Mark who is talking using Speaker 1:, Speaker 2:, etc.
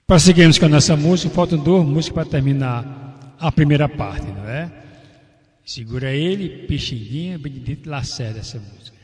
Speaker 1: Prosseguimos com a nossa música, faltam 2 músicas para terminar a primeira parte, não é? Segura ele, Pixinguinha, Benedito Lacerda, essa música.